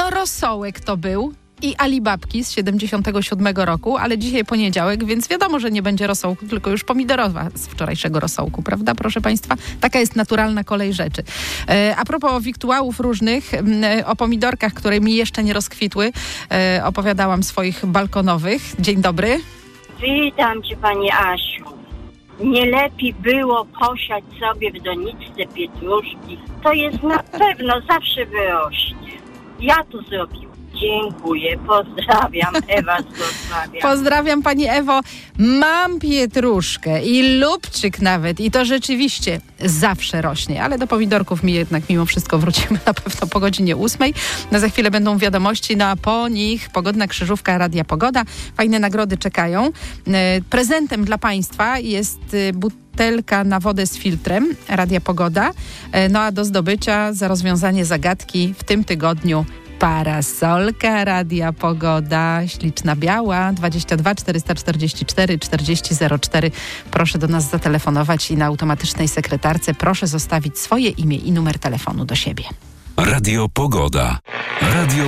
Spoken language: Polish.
No rosołek to był i alibabki z 77 roku, ale dzisiaj poniedziałek, więc wiadomo, że nie będzie rosołku, tylko już pomidorowa z wczorajszego rosołku, prawda, proszę Państwa? Taka jest naturalna kolej rzeczy. A propos wiktuałów różnych, o pomidorkach, które mi jeszcze nie rozkwitły, opowiadałam swoich balkonowych. Dzień dobry. Witam Cię, Pani Asiu. Nie lepiej było posiać sobie w doniczce pietruszki. To jest na pewno zawsze wyrośnie. Ja to zrobiłam. Dziękuję, pozdrawiam. Ewa z Wrocławia. Pozdrawiam Pani Ewo. Mam pietruszkę i lubczyk nawet i to rzeczywiście zawsze rośnie, ale do pomidorków mi jednak mimo wszystko wrócimy na pewno po godzinie 8. No za chwilę będą wiadomości, no a po nich pogodna krzyżówka Radia Pogoda. Fajne nagrody czekają. Prezentem dla Państwa jest butelka na wodę z filtrem Radia Pogoda. No a do zdobycia za rozwiązanie zagadki w tym tygodniu parasolka Radia Pogoda, śliczna biała, 22 444 4004. Proszę do nas zatelefonować i na automatycznej sekretarce proszę zostawić swoje imię i numer telefonu do siebie. Radio Pogoda. Radio